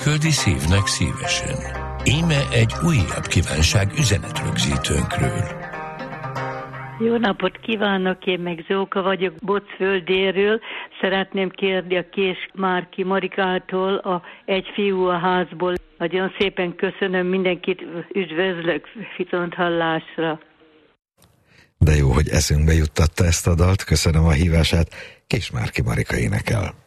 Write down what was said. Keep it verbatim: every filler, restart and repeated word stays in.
Bocföldi szívnek szívesen. Íme egy újabb kívánság üzenetrögzítőnkről. Jó napot kívánok, én meg Zóka vagyok Bocföldéről. Szeretném kérni a Kés Márki Marikától a Egy fiú a házból. Nagyon szépen köszönöm, mindenkit üdvözlök, viszonthallásra. De jó, hogy eszünkbe juttatta ezt a dalt, köszönöm a hívását, Kés Márki Marika énekel.